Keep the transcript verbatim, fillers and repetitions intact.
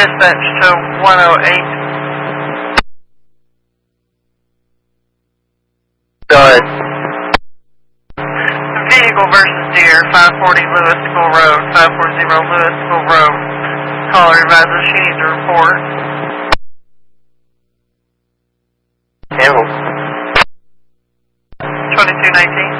Dispatch to one oh eight. Go ahead. Vehicle versus deer, five forty Lewis School Road, five forty Lewis School Road. Caller advises she needs a report. Handle. twenty-two nineteen.